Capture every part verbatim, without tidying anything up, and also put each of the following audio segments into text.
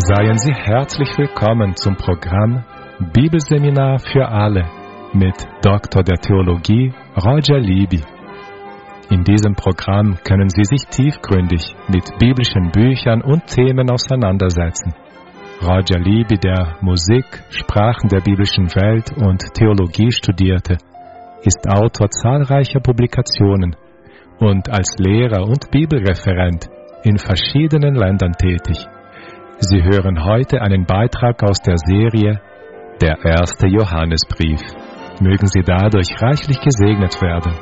Seien Sie herzlich willkommen zum Programm Bibelseminar für alle mit Doktor der Theologie Roger Libby. In diesem Programm können Sie sich tiefgründig mit biblischen Büchern und Themen auseinandersetzen. Roger Libby, der Musik, Sprachen der biblischen Welt und Theologie studierte, ist Autor zahlreicher Publikationen und als Lehrer und Bibelreferent in verschiedenen Ländern tätig. Sie hören heute einen Beitrag aus der Serie Der erste Johannesbrief. Mögen Sie dadurch reichlich gesegnet werden.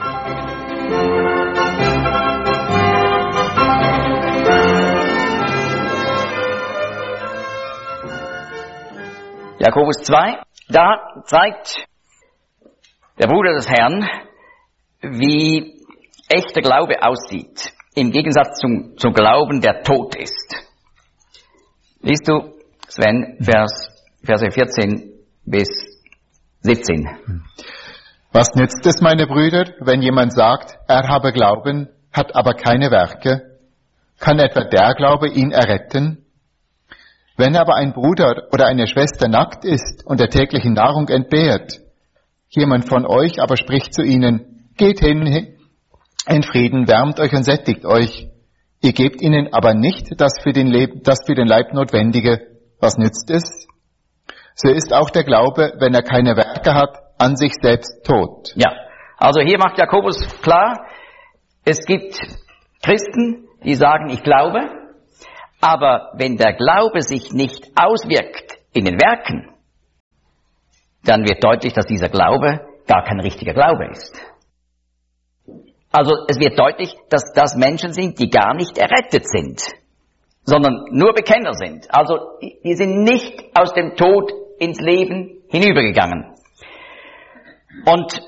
Jakobus zwei, da zeigt der Bruder des Herrn, wie echter Glaube aussieht, im Gegensatz zum, zum Glauben, der tot ist. Liest du, Sven, Vers, Verse vierzehn bis siebzehn. Was nützt es, meine Brüder, wenn jemand sagt, er habe Glauben, hat aber keine Werke? Kann etwa der Glaube ihn erretten? Wenn aber ein Bruder oder eine Schwester nackt ist und der täglichen Nahrung entbehrt, jemand von euch aber spricht zu ihnen, geht hin in Frieden, wärmt euch und sättigt euch. Ihr gebt ihnen aber nicht das für den Leb- das für den Leib Notwendige. Was nützt es? So ist auch der Glaube, wenn er keine Werke hat, an sich selbst tot. Ja, also hier macht Jakobus klar, es gibt Christen, die sagen, ich glaube, aber wenn der Glaube sich nicht auswirkt in den Werken, dann wird deutlich, dass dieser Glaube gar kein richtiger Glaube ist. Also es wird deutlich, dass das Menschen sind, die gar nicht errettet sind, sondern nur Bekenner sind. Also die sind nicht aus dem Tod ins Leben hinübergegangen. Und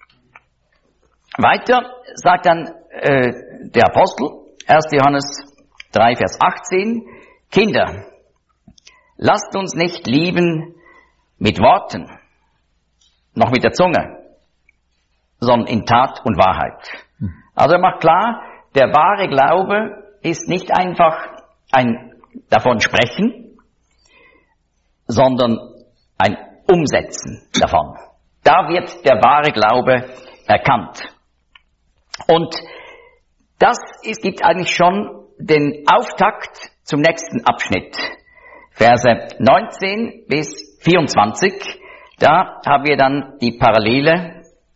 weiter sagt dann äh, der Apostel, erster Johannes drei, Vers achtzehn, Kinder, lasst uns nicht lieben mit Worten, noch mit der Zunge, sondern in Tat und Wahrheit. Also er macht klar, der wahre Glaube ist nicht einfach ein davon sprechen, sondern ein Umsetzen davon. Da wird der wahre Glaube erkannt. Und das ist, gibt eigentlich schon den Auftakt zum nächsten Abschnitt. Verse neunzehn bis vierundzwanzig, da haben wir dann die Parallele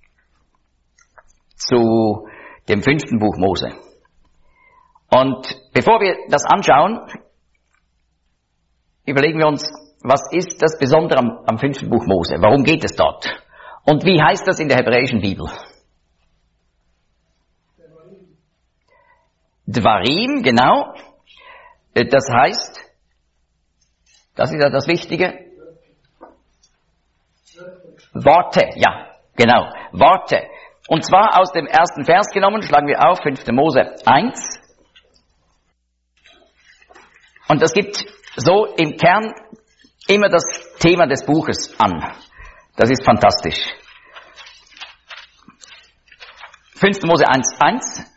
zu dem fünften Buch Mose. Und bevor wir das anschauen, überlegen wir uns, was ist das Besondere am, am fünften Buch Mose? Warum geht es dort? Und wie heißt das in der hebräischen Bibel? Dvarim, genau. Das heißt, das ist ja das Wichtige. Worte, ja, genau, Worte. Und zwar aus dem ersten Vers genommen, schlagen wir auf, fünfter Mose eins. Und das gibt so im Kern immer das Thema des Buches an. Das ist fantastisch. fünfter Mose eins, eins.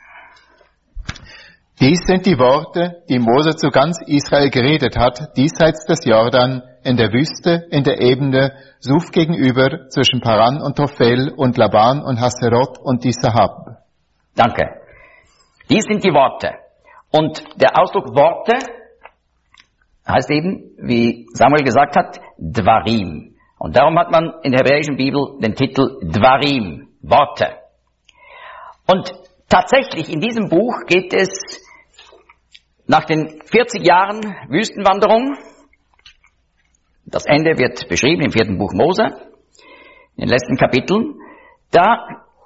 Dies sind die Worte, die Mose zu ganz Israel geredet hat, diesseits des Jordan, in der Wüste, in der Ebene, Suf gegenüber, zwischen Paran und Tophel und Laban und Haserot und die Sahab. Danke. Dies sind die Worte. Und der Ausdruck Worte heißt eben, wie Samuel gesagt hat, Dvarim. Und darum hat man in der hebräischen Bibel den Titel Dvarim, Worte. Und tatsächlich in diesem Buch geht es nach den vierzig Jahren Wüstenwanderung, das Ende wird beschrieben im vierten Buch Mose, in den letzten Kapiteln, da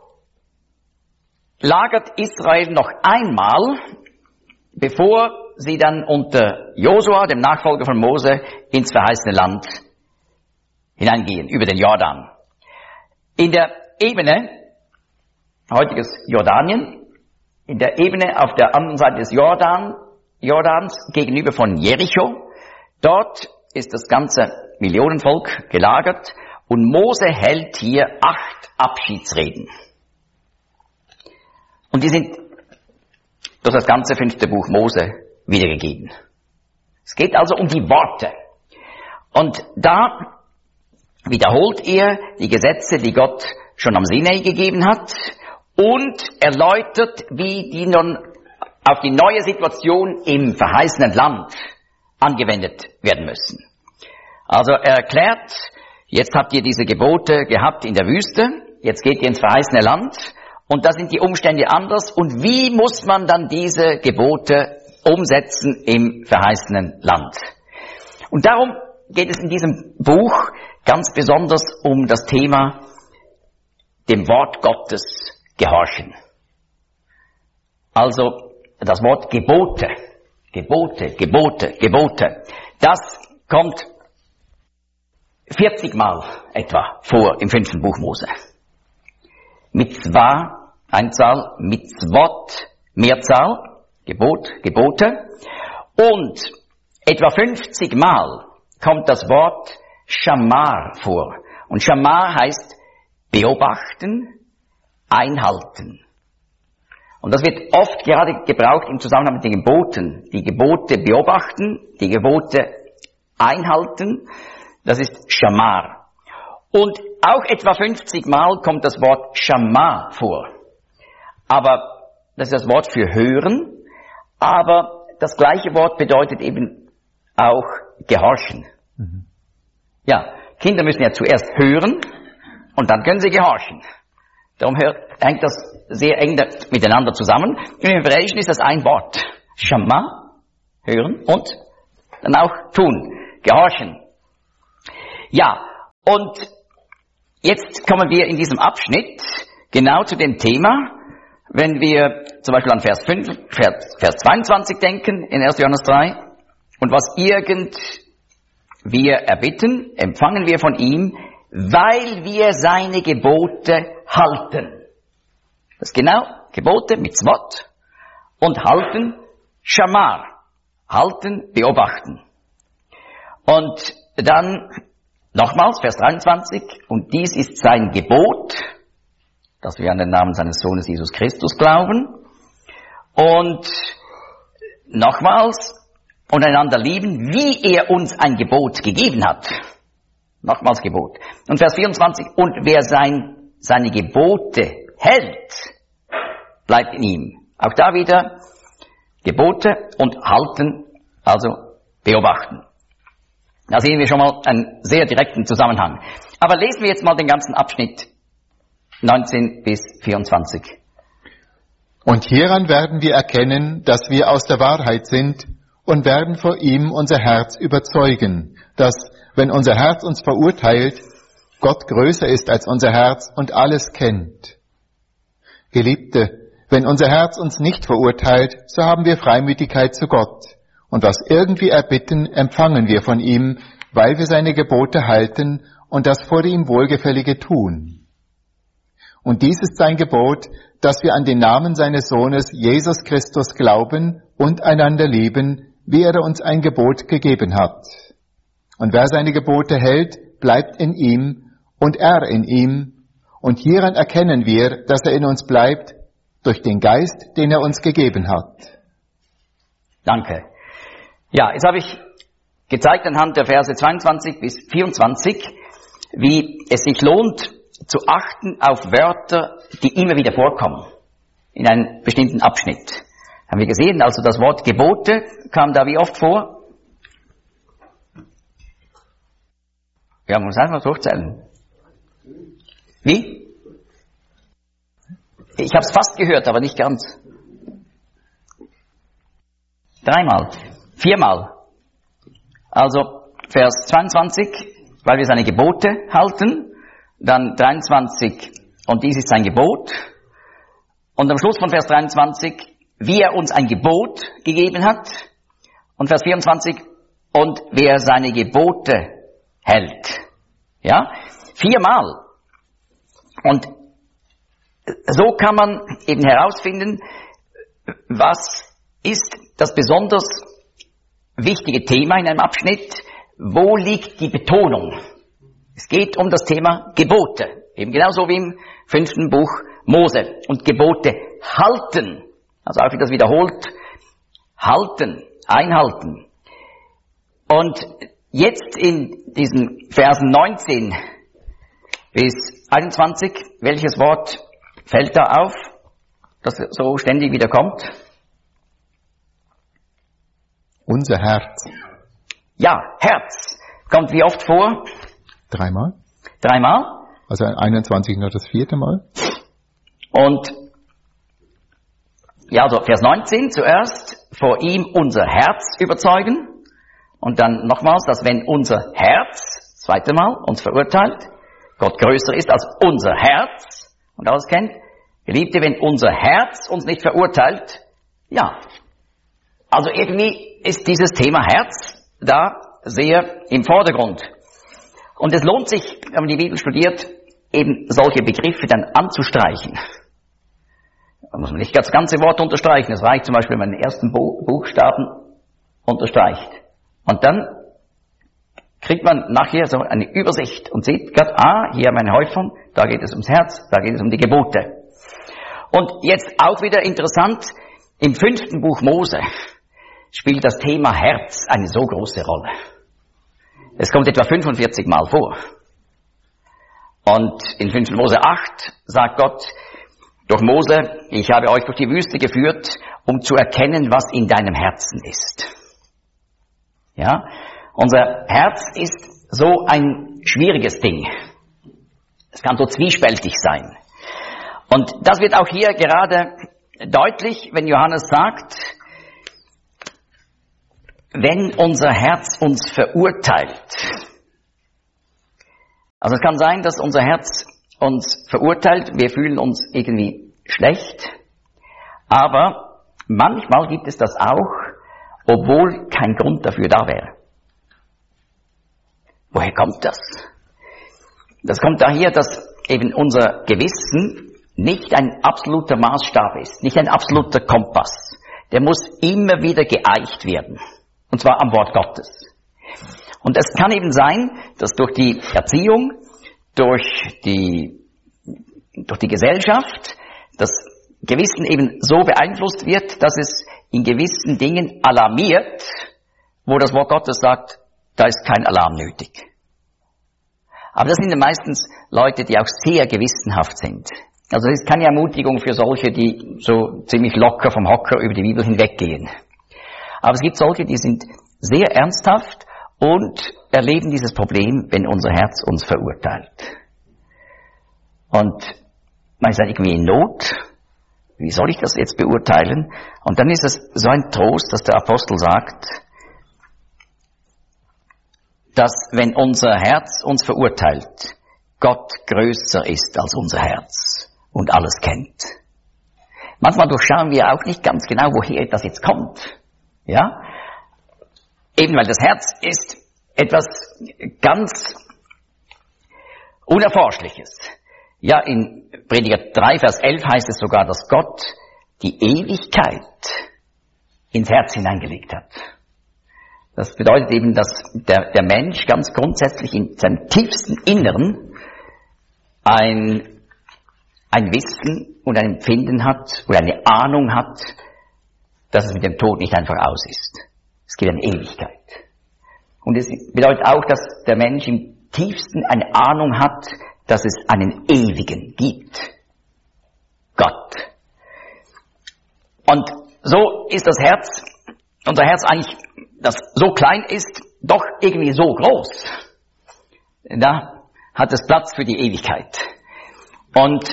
lagert Israel noch einmal, bevor sie dann unter Josua, dem Nachfolger von Mose, ins verheißene Land hineingehen, über den Jordan. In der Ebene, heutiges Jordanien, in der Ebene auf der anderen Seite des Jordan, Jordans gegenüber von Jericho, dort ist das ganze Millionenvolk gelagert und Mose hält hier acht Abschiedsreden. Und die sind durch das ganze fünfte Buch Mose wiedergegeben. Es geht also um die Worte. Und da wiederholt er die Gesetze, die Gott schon am Sinai gegeben hat, und erläutert, wie die nun auf die neue Situation im verheißenen Land angewendet werden müssen. Also er erklärt, jetzt habt ihr diese Gebote gehabt in der Wüste, jetzt geht ihr ins verheißene Land und da sind die Umstände anders und wie muss man dann diese Gebote umsetzen im verheißenen Land? Und darum geht es in diesem Buch ganz besonders um das Thema dem Wort Gottes gehorchen. Also das Wort Gebote, Gebote, Gebote, Gebote, das kommt vierzig Mal etwa vor im fünften Buch Mose. Mitzvah, Einzahl, Mitzvot, Mehrzahl, Gebot, Gebote. Und etwa fünfzig Mal kommt das Wort Shamar vor. Und Shamar heißt beobachten, einhalten. Und das wird oft gerade gebraucht im Zusammenhang mit den Geboten. Die Gebote beobachten, die Gebote einhalten, das ist Shamar. Und auch etwa fünfzig Mal kommt das Wort Shama vor. Aber das ist das Wort für hören, aber das gleiche Wort bedeutet eben auch gehorchen. Mhm. Ja, Kinder müssen ja zuerst hören und dann können sie gehorchen. Darum hängt das sehr eng miteinander zusammen. Im Hebräischen ist das ein Wort. Shama, hören und dann auch tun, gehorchen. Ja, und jetzt kommen wir in diesem Abschnitt genau zu dem Thema, wenn wir zum Beispiel an Vers fünf, Vers, Vers zweiundzwanzig denken in erster Johannes drei. Und was irgend wir erbitten, empfangen wir von ihm, weil wir seine Gebote halten. Das ist genau, Gebote, Mitzvot, und halten, Shamar, halten, beobachten. Und dann nochmals, Vers dreiundzwanzig, und dies ist sein Gebot, dass wir an den Namen seines Sohnes Jesus Christus glauben. Und nochmals, und einander lieben, wie er uns ein Gebot gegeben hat. Nochmals Gebot. Und Vers vierundzwanzig, und wer sein, seine Gebote hält, bleibt in ihm. Auch da wieder Gebote und halten, also beobachten. Da sehen wir schon mal einen sehr direkten Zusammenhang. Aber lesen wir jetzt mal den ganzen Abschnitt neunzehn bis vierundzwanzig. Und hieran werden wir erkennen, dass wir aus der Wahrheit sind und werden vor ihm unser Herz überzeugen, dass, wenn unser Herz uns verurteilt, Gott größer ist als unser Herz und alles kennt. Geliebte, wenn unser Herz uns nicht verurteilt, so haben wir Freimütigkeit zu Gott. Und was irgendwie erbitten, empfangen wir von ihm, weil wir seine Gebote halten und das vor ihm Wohlgefällige tun. Und dies ist sein Gebot, dass wir an den Namen seines Sohnes Jesus Christus glauben und einander lieben, wie er uns ein Gebot gegeben hat. Und wer seine Gebote hält, bleibt in ihm und er in ihm. Und hieran erkennen wir, dass er in uns bleibt, durch den Geist, den er uns gegeben hat. Danke. Ja, jetzt habe ich gezeigt anhand der Verse zweiundzwanzig bis vierundzwanzig, wie es sich lohnt, zu achten auf Wörter, die immer wieder vorkommen, in einem bestimmten Abschnitt. Haben wir gesehen, also das Wort Gebote kam da wie oft vor? Ja, man muss einfach durchzählen. Wie? Ich habe es fast gehört, aber nicht ganz. Dreimal. Viermal. Also Vers zweiundzwanzig, weil wir seine Gebote halten. Dann dreiundzwanzig, und dies ist sein Gebot. Und am Schluss von Vers dreiundzwanzig, wie er uns ein Gebot gegeben hat. Und Vers vierundzwanzig, und wer seine Gebote hält. Ja, viermal. Und so kann man eben herausfinden, was ist das besonders wichtige Thema in einem Abschnitt, wo liegt die Betonung. Es geht um das Thema Gebote, eben genauso wie im fünften Buch Mose. Und Gebote halten, also auch wie das wiederholt, halten, einhalten. Und jetzt in diesen Versen neunzehn bis einundzwanzig, welches Wort fällt da auf, das so ständig wieder kommt? Unser Herz. Ja, Herz. Kommt wie oft vor? Dreimal. Dreimal. Also einundzwanzig noch das vierte Mal. Und ja, also Vers neunzehn zuerst, vor ihm unser Herz überzeugen. Und dann nochmals, dass wenn unser Herz, zweite Mal, uns verurteilt, Gott größer ist als unser Herz, und alles kennt, Geliebte, wenn unser Herz uns nicht verurteilt, ja, also irgendwie ist dieses Thema Herz da sehr im Vordergrund. Und es lohnt sich, wenn man die Bibel studiert, eben solche Begriffe dann anzustreichen. Da muss man nicht das ganze Wort unterstreichen. Es reicht zum Beispiel, wenn man den ersten Buchstaben unterstreicht. Und dann kriegt man nachher so eine Übersicht und sieht gerade, ah, hier haben wir eine Häufung, da geht es ums Herz, da geht es um die Gebote. Und jetzt auch wieder interessant, im fünften Buch Mose spielt das Thema Herz eine so große Rolle. Es kommt etwa fünfundvierzig Mal vor. Und in fünften Mose acht sagt Gott durch Mose, ich habe euch durch die Wüste geführt, um zu erkennen, was in deinem Herzen ist. Ja, unser Herz ist so ein schwieriges Ding. Es kann so zwiespältig sein. Und das wird auch hier gerade deutlich, wenn Johannes sagt, wenn unser Herz uns verurteilt. Also es kann sein, dass unser Herz uns verurteilt, wir fühlen uns irgendwie schlecht, aber manchmal gibt es das auch, obwohl kein Grund dafür da wäre. Woher kommt das? Das kommt daher, dass eben unser Gewissen nicht ein absoluter Maßstab ist, nicht ein absoluter Kompass. Der muss immer wieder geeicht werden. Und zwar am Wort Gottes. Und es kann eben sein, dass durch die Erziehung, durch die, durch die Gesellschaft, das Gewissen eben so beeinflusst wird, dass es in gewissen Dingen alarmiert, wo das Wort Gottes sagt, da ist kein Alarm nötig. Aber das sind ja meistens Leute, die auch sehr gewissenhaft sind. Also das ist keine Ermutigung für solche, die so ziemlich locker vom Hocker über die Bibel hinweggehen. Aber es gibt solche, die sind sehr ernsthaft und erleben dieses Problem, wenn unser Herz uns verurteilt. Und man ist dann irgendwie in Not. Wie soll ich das jetzt beurteilen? Und dann ist es so ein Trost, dass der Apostel sagt, dass wenn unser Herz uns verurteilt, Gott größer ist als unser Herz und alles kennt. Manchmal durchschauen wir auch nicht ganz genau, woher das jetzt kommt. Ja? Eben weil das Herz ist etwas ganz Unerforschliches. Ja, in Prediger drei, Vers elf heißt es sogar, dass Gott die Ewigkeit ins Herz hineingelegt hat. Das bedeutet eben, dass der, der Mensch ganz grundsätzlich in seinem tiefsten Inneren ein, ein Wissen und ein Empfinden hat oder eine Ahnung hat, dass es mit dem Tod nicht einfach aus ist. Es geht an Ewigkeit. Und es bedeutet auch, dass der Mensch im tiefsten eine Ahnung hat, dass es einen Ewigen gibt. Gott. Und so ist das Herz, unser Herz eigentlich, das so klein ist, doch irgendwie so groß. Da hat es Platz für die Ewigkeit. Und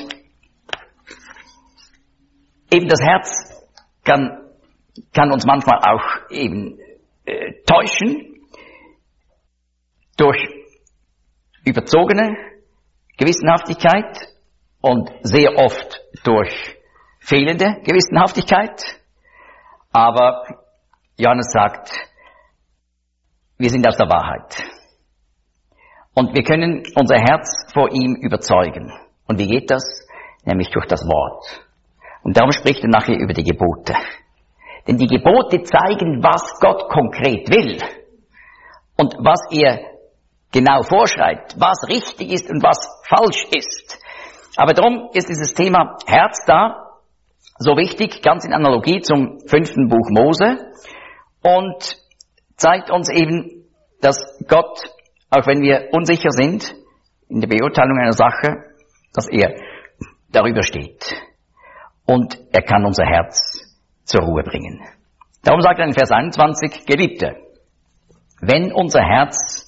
eben das Herz kann, kann uns manchmal auch eben äh, täuschen durch überzogene Gewissenhaftigkeit und sehr oft durch fehlende Gewissenhaftigkeit. Aber Johannes sagt, wir sind aus der Wahrheit. Und wir können unser Herz vor ihm überzeugen. Und wie geht das? Nämlich durch das Wort. Und darum spricht er nachher über die Gebote. Denn die Gebote zeigen, was Gott konkret will. Und was er genau vorschreibt, was richtig ist und was falsch ist. Aber darum ist dieses Thema Herz da so wichtig, ganz in Analogie zum fünften Buch Mose, und zeigt uns eben, dass Gott, auch wenn wir unsicher sind in der Beurteilung einer Sache, dass er darüber steht. Und er kann unser Herz zur Ruhe bringen. Darum sagt er in Vers einundzwanzig, Geliebte, wenn unser Herz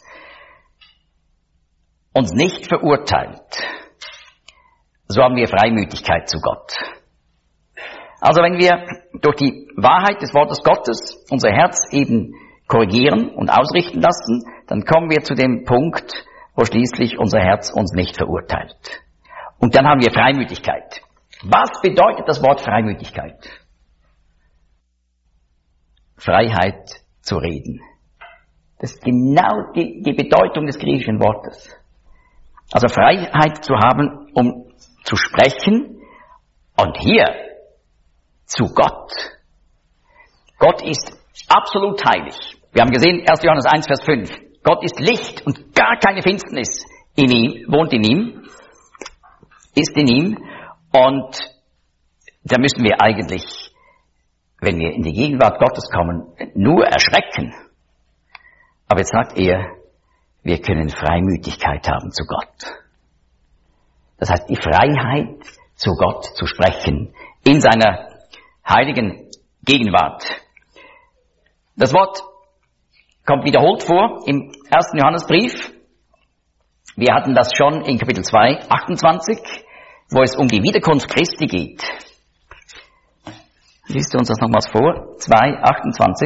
uns nicht verurteilt, so haben wir Freimütigkeit zu Gott. Also wenn wir durch die Wahrheit des Wortes Gottes unser Herz eben korrigieren und ausrichten lassen, dann kommen wir zu dem Punkt, wo schließlich unser Herz uns nicht verurteilt. Und dann haben wir Freimütigkeit. Was bedeutet das Wort Freimütigkeit? Freiheit zu reden. Das ist genau die, die Bedeutung des griechischen Wortes. Also Freiheit zu haben, um zu sprechen und hier zu Gott. Gott ist absolut heilig. Wir haben gesehen, erster Johannes eins, Vers fünf. Gott ist Licht und gar keine Finsternis in ihm, wohnt in ihm, ist in ihm. Und da müssen wir eigentlich, wenn wir in die Gegenwart Gottes kommen, nur erschrecken. Aber jetzt sagt er, wir können Freimütigkeit haben zu Gott. Das heißt, die Freiheit, zu Gott zu sprechen, in seiner heiligen Gegenwart. Das Wort kommt wiederholt vor im ersten Johannesbrief. Wir hatten das schon in Kapitel zwei, achtundzwanzig, wo es um die Wiederkunft Christi geht. Liest du uns das nochmals vor? zwei, achtundzwanzig.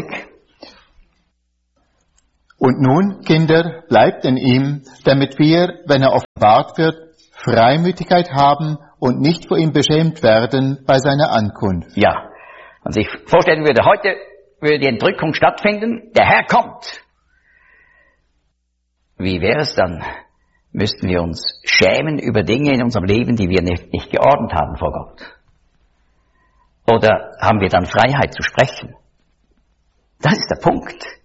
Und nun, Kinder, bleibt in ihm, damit wir, wenn er offenbart wird, Freimütigkeit haben und nicht vor ihm beschämt werden bei seiner Ankunft. Ja, wenn man sich vorstellen würde, heute würde die Entrückung stattfinden, der Herr kommt. Wie wäre es dann? Müssten wir uns schämen über Dinge in unserem Leben, die wir nicht, nicht geordnet haben vor Gott? Oder haben wir dann Freiheit zu sprechen? Das ist der Punkt.